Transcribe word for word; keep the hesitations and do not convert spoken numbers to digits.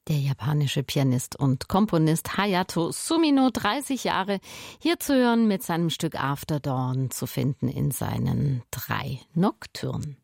Der japanische Pianist und Komponist Hayato Sumino, dreißig Jahre, hier zu hören mit seinem Stück After Dawn, zu finden in seinen drei Nocturnen.